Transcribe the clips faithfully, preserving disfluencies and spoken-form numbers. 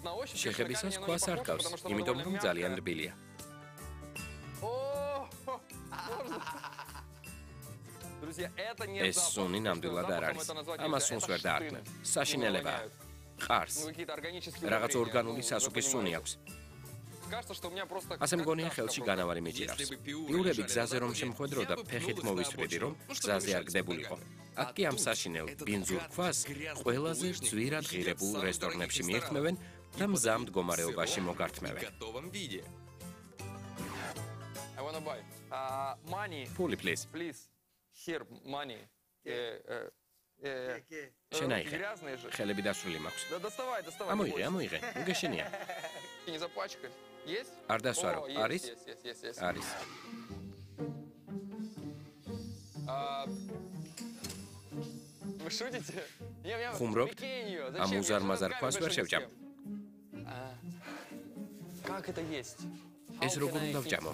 შეხებისას ქვას არ გავს, იმიტომ რომ ძალიან რბილია. ეს სუნი ნამდვილად არ არის. ამას სუნს ვერ დაარქმევ. საშინელებაა. ყარს. რაღაც ორგანული სასუქის სუნი აქვს. ასე მგონია ხელში განავარი მიჭირავს. იურები გზაზე რომ შემხვედრო და ფეხით მოვისვრიდი რომ გზაზე არ გდებულიყო. აქ კი ამ საშინელ ბინძურ ქვას ყველაზე ძვირად ღირებულ რესტორნებში მიერთმევენ და მზა მდგომარეობაში მოგართმევენ. Puli, please. Here, money. შენაიღე. ხელები დასრული მაქვს. ამოიღე, ამოიღე. უგეშენია. არ დასვარო. არის? არის. Вы шутите? ხუმრობთ? ამ უზარმაზარ ქვას ვერ შევჭამ. Как это есть? ეს როგორ უნდა ვჭამო?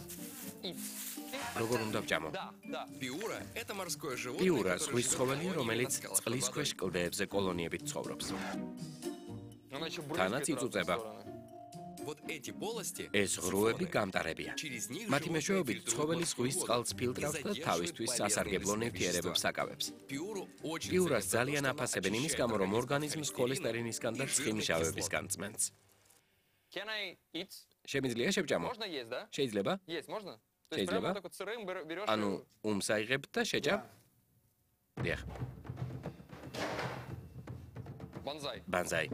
როგორ უნდა ვჭამო? Пиура – это морское животное. პიურა ზღვის ცხოველია, რომელიც წყლის ქვეშ კლდეებზე კოლონიებით ცხოვრობს. თანაც იწუწება. Вот эти полости ეს ღრუები გამტარებია. მათი მეშვეობით ცხოველი ზღვის წყალს ფილტრავს და თავისთვის სასარგებლო ნივთიერებებს აკავებს. პიურას ძალიან აფასებენ იმის გამო, რომ ორგანიზმს ქოლესტერინისგან და ცხიმშავებისგან წმენს. Can I eat? შემიძლია შევჭამო? Можно есть, да? შეიძლება? Есть, можно? То есть შეიძლება? прямо так вот сырым берешь. ანუ უმს აიღებ და შეჭამ? დიახ. Банзай. ბანზაი.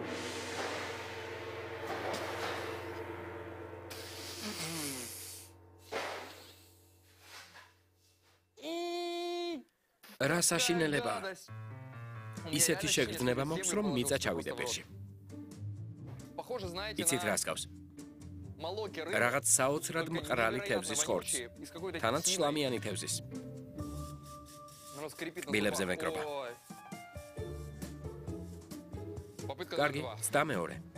რა საშინელებაა? ისეთი შეგრძნება მაქვს, რომ მიწა ჩავიდე პირში. Похоже, знаете, იცით რას გავს? молоке рыбы. რაღაც საოცრად მყრალი თევზის ხორცს. თანაც შლამიანი თევზის. Оно скрипит на Билებზე зубах. მეკრობა. Ой. Попытка კარგი, номер два. ცდა მეორე.